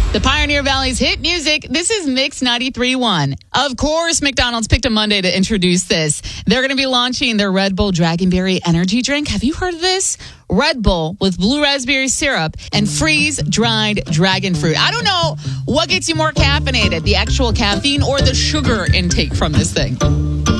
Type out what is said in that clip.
The Pioneer Valley's hit music. This is Mix 93.1. Of course, McDonald's picked a Monday to introduce this. They're going to be launching their Red Bull Dragonberry energy drink. Have you heard of this? Red Bull with blue raspberry syrup and freeze-dried dragon fruit. I don't know what gets you more caffeinated, the actual caffeine or the sugar intake from this thing.